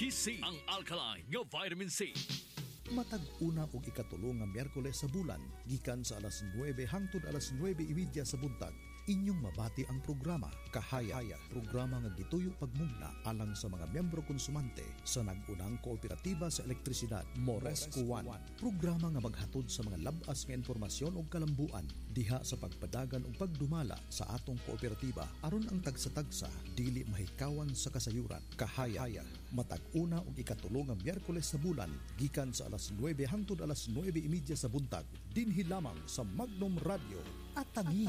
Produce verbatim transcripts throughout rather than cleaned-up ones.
G C, ang alkaline nga vitamin C. Matag una ug ikatulo nga Miyerkules sa bulan, gikan sa alas nuwebe hangtod alas nuwebe y media sa buntag, inyong mabati ang programa Kahaya, programa nga gituyo pagmumna alang sa mga miyembro konsumante sa nag-unang kooperatiba sa elektrisidad Moresco one. Programa nga maghatod sa mga labas nga informasyon ug kalambuan diha sa pagpadagan ug pagdumala sa atong kooperatiba aron ang tagsa-tagsa dili mahikawan sa kasayuran. Kahaya, matag una ug ikatulo nga Miyerkules sa bulan, gikan sa alas nuwebe hangtod alas nuwebe y media sa buntag, dinhi lamang sa Magnum Radio at Tangi.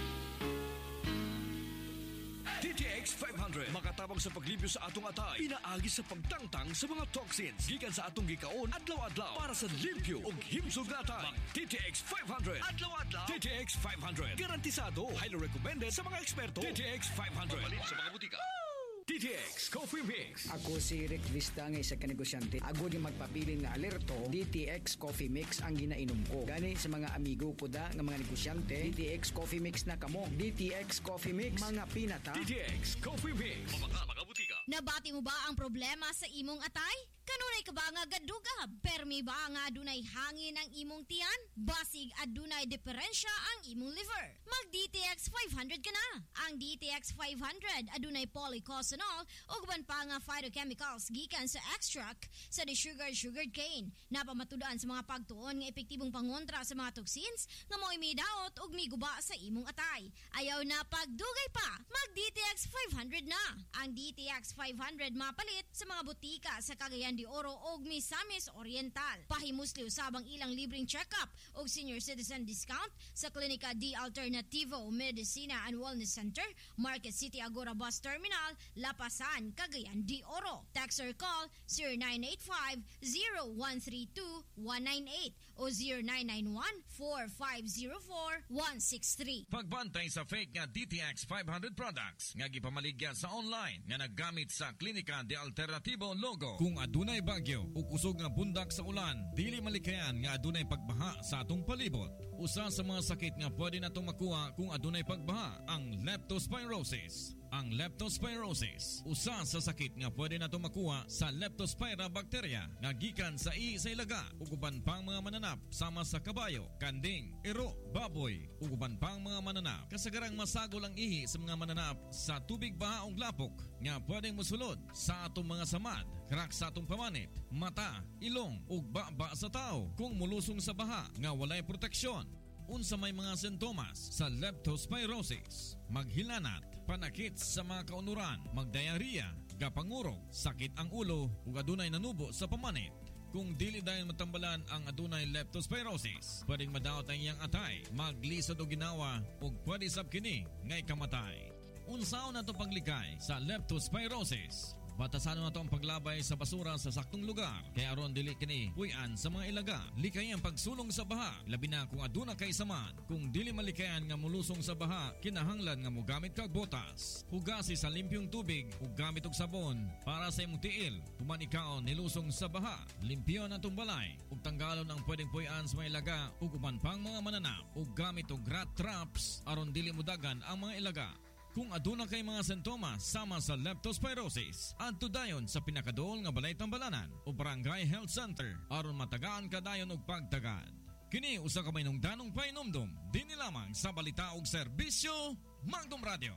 D T X five hundred makatabang sa paglibyo sa atong atay, pinaagi sa pagtangtang sa mga toxins gikan sa atong gikaon adlaw-adlaw para sa limpyo ug himsog nga atay. Mag D T X five hundred adlaw-adlaw. D T X five hundred garantisado, highly recommended sa mga eksperto. D T X five hundred mabalin sa mga butika. D T X Coffee Mix. Ako si Rick Vista nga isa ka negosyante. Ako di magpabiling nga alerto, D T X Coffee Mix ang ginainom ko. Gani sa mga amigo ko da nga mga negosyante, D T X Coffee Mix na kamo. D T X Coffee Mix, mga pinata. D T X Coffee Mix. Mga mga butika. Nabati mo ba ang problema sa imong atay? Kanunay ka ba nga gaduga? Permi ba nga adunay hangin ang imong tiyan? Basig adunay diferensya ang imong liver? Mag D T X five hundred ka na. Ang D T X five hundred adunay polycosanol ug uban pa nga phytochemicals gikan sa extract sa sugar sugared cane. Napamatudan sa mga pagtuon nga epektibong pangontra sa mga toxins nga mo'y midaot ug miguba sa imong atay. Ayaw na pagdugay pa. Mag D T X five hundred na. Ang D T X five hundred mapalit sa mga butika sa Cagayan de Oro ug Misamis Oriental. Pahimusli usabang ilang libreng check-up ug senior citizen discount sa Klinika D Alternativo Medicina and Wellness Center, Market City Agora Bus Terminal, Lapasan, Cagayan de Oro. Text or call zero nine eight five, zero one three two, one nine eight o zero nine nine one, four five zero four, one six three. Pagbantay sa fake nga D T X five hundred products nga gipamaligya sa online nga naggamit sa Klinika de Alternativo logo. Kung adunay bagyo ug usog nga bundak sa ulan, dili malikayan nga adunay pagbaha sa atong palibot. Usa sa mga sakit nga pwede natong makuha kung adunay pagbaha ang leptospirosis. Ang leptospirosis, usa sa sakit nga pwede natong makuha sa Leptospira bacteria nga gikan sa ihi sa ilaga ug uban pang mga mananap sama sa kabayo, kanding, iro, baboy ug uban pang mga mananap. Kasagarang masagol ang ihi sa mga mananap sa tubig baha ug lapok nga pwedeng mosulod sa atong mga samad, crack sa atong pamanit, mata, ilong ug baba sa tao kung mulusong sa baha nga walay proteksyon. Unsa may mga sintomas sa leptospirosis: maghilanat, panakit sa mga kaunuran, magdiarrhea, gapangurog, sakit ang ulo ug adunay nanubo sa pamanit. Kung dili dayon matambalan ang adunay leptospirosis, pwedeng madaot ang iyang atay, maglisod o ginawa ug pwede sab kini ngay kamatay. Unsaon nato paglikay sa leptospirosis? Batasan na ito ang paglabay sa basura sa saktong lugar kaya aron dili kini puy-an sa mga ilaga. Likay ang pagsulong sa baha, labi na kung aduna kay samad. Kung dili malikayan nga mulusong sa baha, kinahanglan nga mogamit kag botas. Hugasi sa limpyong tubig ug gamit og sabon para sa imong tiil. Human ikaw nilusong sa baha, limpyon ang balay ug tanggalon ang pwedeng puy-an sa mga ilaga ug uban pang mga mananap ug gamit og rat traps aron dili modagan ang mga ilaga. Kung aduna kay mga sintomas sama sa leptospirosis, adto dayon sa pinakaduol nga balay tambalanan o Barangay Health Center aron matagaan ka dayon og pagtagad. Kini usa ka may nungdanong painomdom dinhi lamang sa balita ug serbisyo Magnum Radio.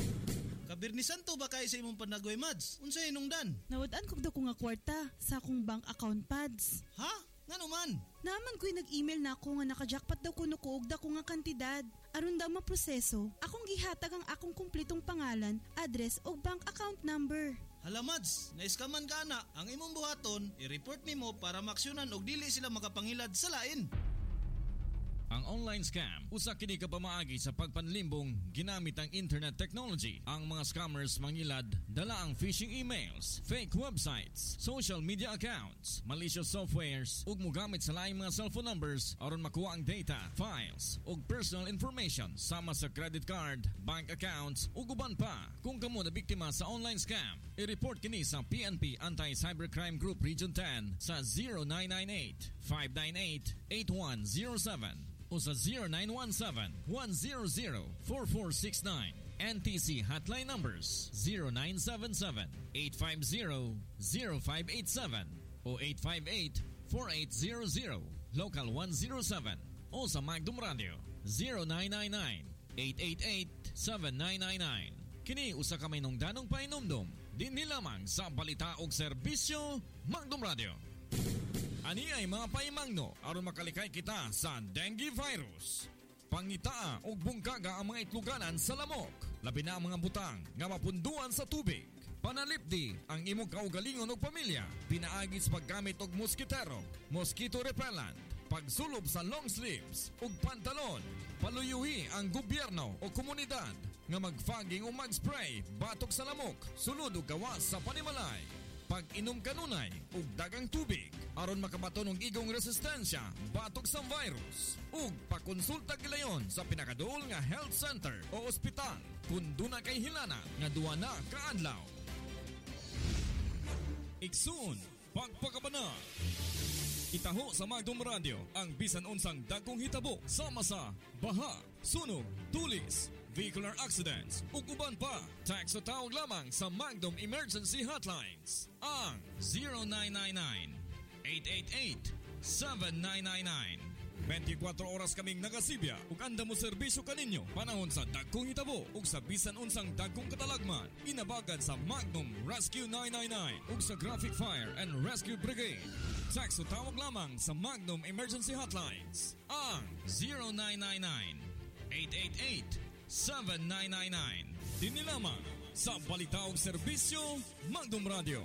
Kabirnisan to ba kay sa imong panagway, Mads? Unsay hinungdan? Nawad-an kog daw ko nga kwarta sa akong bank account pads. Ha? Ngano man? Naman ko'y nag-email na ako nga naka-jackpot daw ko nukuog da ko nga kantidad. Aron daw maproseso, akong gihatag ang akong kumplitong pangalan, address o bank account number. Hala, Mads, naiskaman ka na. Ang imong buhaton, i-report nimo para maksyonan og dili sila makapangilad sa lain. Ang online scam, usa kini ka pamaagi sa pagpanlimbong ginamit ang internet technology. Ang mga scammers mangilad dala ang phishing emails, fake websites, social media accounts, malicious softwares ug mogamit sa laing mga cellphone numbers aron makuha ang data, files ug personal information sama sa credit card, bank accounts ug uban pa. Kung kamo na biktima sa online scam, i-report kini sa P N P Anti-Cybercrime Group Region ten sa zero nine nine eight, five nine eight, eight one zero seven o sa zero nine one seven, one zero zero, four four six nine. N T C hotline numbers zero nine seven seven, eight five zero, zero five eight seven o eight five eight, four eight zero zero, Local one zero seven o sa Magdum Radio zero nine nine nine, eight eight eight, seven nine nine nine. Kini usa ka may nungdanong painomdom dinhi lamang sa balita og serbisyo Magdum Radio. Ani ay mga paimangno aron makalikay kita sa dengue virus. Pangitaa og bungkaga ang mga itluganan sa lamok. Labi na ang mga butang nga mapunduan sa tubig. Panalipdi ang imong kaugalingon og pamilya. Pinaagi sa paggamit og moskitero, mosquito repellent, pagsulob sa long sleeves ug pantalon. Paluyuhi ang gobyerno o komunidad nga magfaging o magspray batok sa lamok, sulod ug gawas sa panimalay. Pag-inom kanunay ug dagang tubig aron makabaton og igong resistensya batok sa virus. Ug pakonsulta gilayon sa pinakaduol nga health center o ospital kung duna kay hilana nga duwa na kaadlaw. Iksun, pagpakabana. Itaho sa Magdum Radio ang bisan unsang dagkong hitabo sama sa baha, sunog, tulis, vehicular accidents ug uban pa. Text o tawag lamang sa Magdum Emergency Hotlines ang zero nine nine nine, eight eight eight, seven nine nine nine. twenty-four oras kaming nagasibya ug anda mo serbisyo kaninyo panahon sa dagkong hitabo ug sa bisan unsang dagkong katalagman. Inabagan sa Magnum Rescue nine nine nine ug sa Graphic Fire and Rescue Brigade. Text o tawag lamang sa Magnum Emergency Hotlines ang zero nine nine nine, eight eight eight, seven nine nine nine. Dini lamang sa balita ug serbisyo Magdum Radio.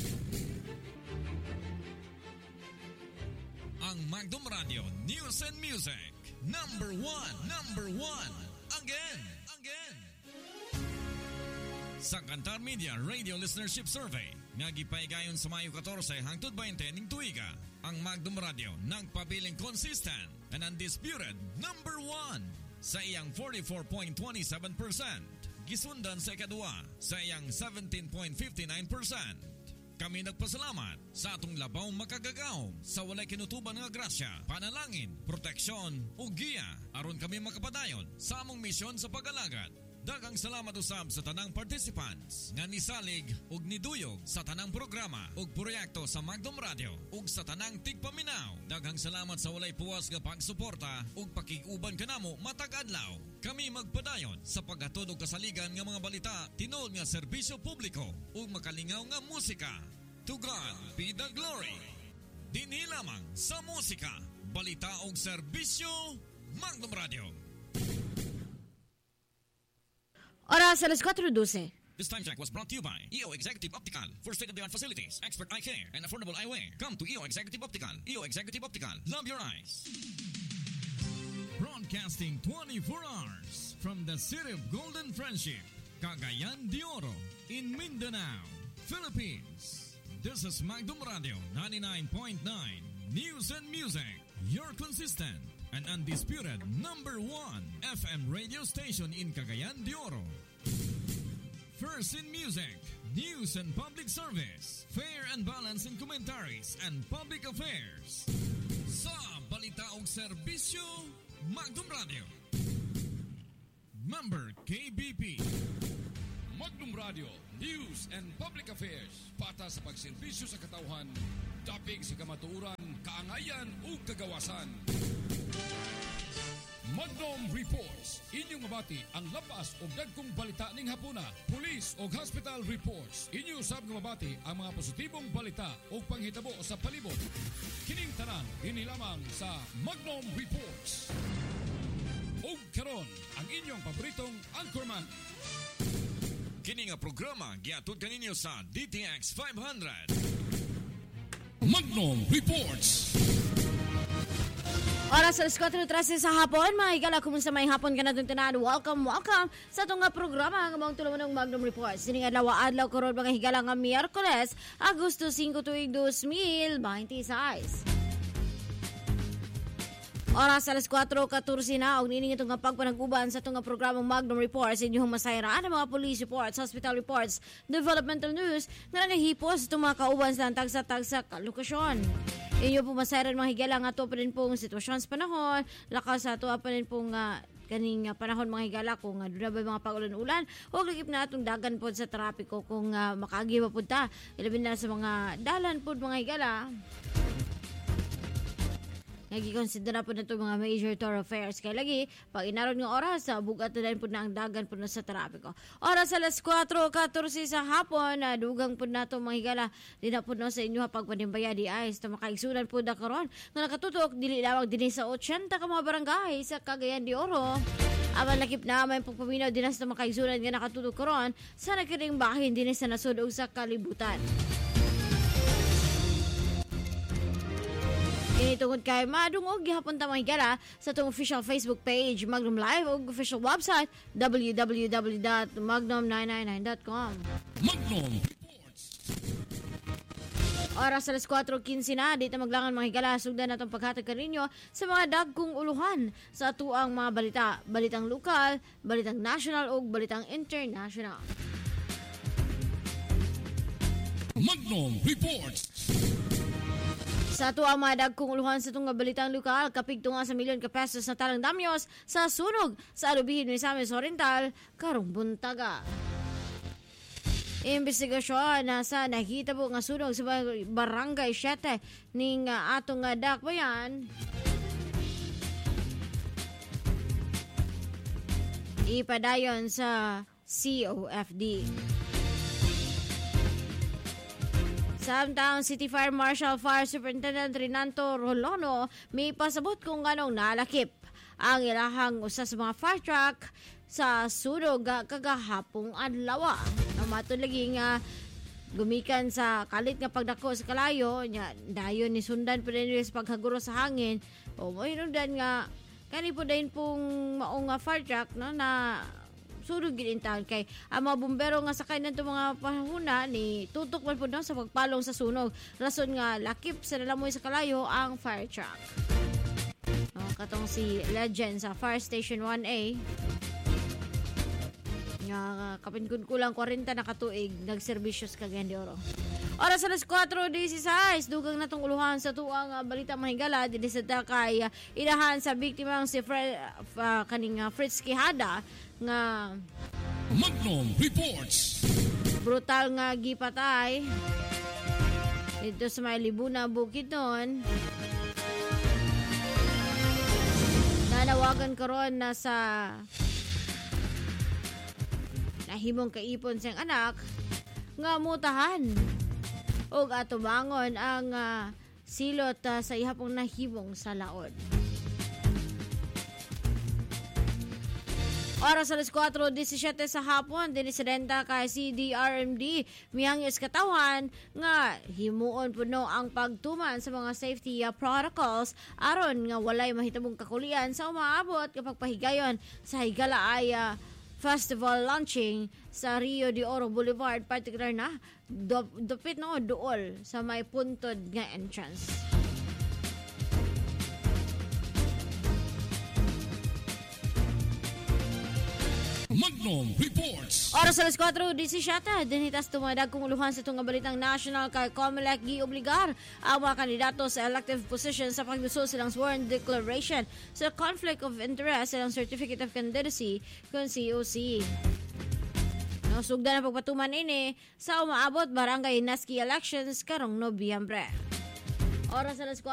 Ang Magdum Radio News and Music number one, number one again, again. Sa Kantar Media Radio Listenership Survey nga gipaigayon sa Mayo fourteen hangtod twenty ning tuiga, ang Magdum Radio nagpabiling consistent and undisputed number one sa iyang forty-four point two seven percent. Gisundan sa ikadua sa iyang seventeen point five nine percent. Kami nagpasalamat sa atong labaw makagagaw sa walay kinutuban nga grasya, panalangin, proteksyon ug giya aron kami makapadayon sa among misyon sa pag-alagad. Daghang salamat usab sa tanang participants nga nisalig ug niduyog sa tanang programa ug proyekto sa Magdum Radio ug sa tanang tigpaminaw. Daghang salamat sa walay puwas nga pagsuporta ug pakig-uban kanamo matag adlaw. Kami magpadayon sa paghatod og kasaligan nga mga balita, tinuod nga serbisyo publiko ug makalingaw nga musika. To God be the glory. Dinhi lamang sa musika, balita ug serbisyo Magdum Radio. Oras alas four twelve. This time check was brought to you by E O Executive Optical for state-of-the-art facilities, expert eye care, and affordable eyewear. Come to E O Executive Optical. E O Executive Optical. Love your eyes. Broadcasting twenty-four hours from the city of Golden Friendship, Cagayan de Oro, in Mindanao, Philippines. This is Magdum Radio ninety-nine point nine News and Music, your consistent and undisputed number one F M radio station in Cagayan de Oro. First in music, news and public service, fair and balanced in commentaries and public affairs. Sa balita og serbisyo, Magdum Radio. Member K B P. Magdum Radio, News and Public Affairs. Pata sa pagserbisyo sa katawhan, dapig sa kamatuuran, kaangayan ug kagawasan. Magdum Reports, inyong mabati ang lapas o dagkong balita ning hapuna. Police o hospital reports, inyo usab nga mabati ang mga positibong balita o panghitabo sa palibot. Kining tanan, ini lamang sa Magdum Reports. O karon, ang inyong paboritong anchorman. Kini nga programa giatud kaninyo sa D T X five hundred. Magdum Reports. Oras alas four thirteen sa hapon, mga higala, kumusta may hapon ka na doon tanan. Welcome, welcome sa itong nga programa ng mga tulungan ng Magdum Reports. Sining adlaw-adlaw karon mga higala nga Miyerkules, Agosto five tuig twenty twenty-six. Oras alas four fourteen na, og nining itong nga pagpanag-uban sa itong nga programang Magdum Reports. Inyong masayran ang mga police reports, hospital reports, developmental news, nga nangahipos itong mga kauban sa tagsa-tagsa kalokasyon. Inyo po masayran mga higala nga ito pa rin pong sitwasyon sa panahon, lakas sa ito pa rin pong uh, kaning uh, panahon mga higala kung uh, doon na ba mga pag-ulan-ulan o lagip na itong dagan po sa trapiko kung uh, makagi pa po ta ilabin na sa mga dalan po mga higala. Nagi-consider po na ito mga major thoroughfares. Kaya lagi, pag inaron ng oras, bugat na po na ang dagan po na sa trapiko. Oras alas kwatro fourteen sa hapon, na dugang po na ito mga higala. Di na po na sa inyo pagpanimbaya di ay. Ito makaigsunan po na karon na nakatutok, dili lawag din sa eighty ka mga barangay sa Cagayan de Oro. Aman lakip na may pagpaminaw din sa makaigsunan nga nakatutok karon sa nakiring bahin din sa nasud o sa kalibutan. Initungod kay madungog gihapon ta mga higala sa itong official Facebook page Magnum Live o official website w w w dot magnum nine nine nine dot com. Magnum Oras alas kwatro fifteen na, dito maglangan mga higala, sugdan natong paghatag kaninyo sa mga dagkong uluhan sa atuang mga balita, balitang lokal, balitang national o balitang international. Magnum Reports. Sa ito ang mga dagkong uluhan sa itong balitang lokal, kapigto nga sa milyon ka pesos na talang damyos sa sunog sa alubihin ni Misamis Oriental, karong buntaga. Investigasyon na sa nakita po nga sunog sa barangay seven ning uh, atong uh, dakbayan. Ipadayon sa C O F D. Samtang City Fire Marshal Fire Superintendent Renanto Rolono may pasabot kung anong nalakip ang ilahang usa sa mga fire truck sa sunog kagahapong adlaw. Ang matulaging uh, gumikan sa kalit nga pagdako sa kalayo nya dayon ni sundan pa rin sa paghaguro sa hangin o mo hinungdan nga kani po dayon pong maong uh, fire truck no, na surug ginintahan kay ang mga bumbero nga sakay nanto mga panahuna ni tutok man pud sa pagpalong sa sunog rason nga lakip sa nalamoy sa kalayo ang fire truck. No, katong si Legend sa Fire Station one A nga kapin kulang forty na katuig nagserbisyo sa Cagayan de Oro. Oras alas kwatro sixteen, dugang natong uluhan sa tuang uh, balita mahigala dinhi sa kay uh, ilahan sa biktimang si Fred, uh, kaning uh, Fritz Quijada nga Magnum Reports. Brutal nga gipatay dito sa may Libuna Bukidnon. Nanawagan karon na sa nahimong kaipon siyang anak nga mutahan og atubangon ang uh, silot uh, sa ihapong nahimong sa laod. Oras alas kwatro seventeen sa hapon, dinisidenta kay C D R M D miyangis katawan nga himuon puno ang pagtuman sa mga safety uh, protocols aron nga walay mahitabong kakulian sa umaabot kapag pahigayon sa higala ay uh, festival launching sa Rio de Oro Boulevard, particular na do, dupit no duol sa may puntod nga entrance. Magnum Reports. Oras alas kwatro seventeen, dinitas tumadag kung uluhan sa itong balitang national kay Comelec gi-obligar ang mga kandidato sa elective position sa pagluso silang sworn declaration sa conflict of interest silang certificate of candidacy kung C O C. Nasugda na pagpatuman ini sa umaabot barangay Nasky elections karong Nobyembre. Oras alas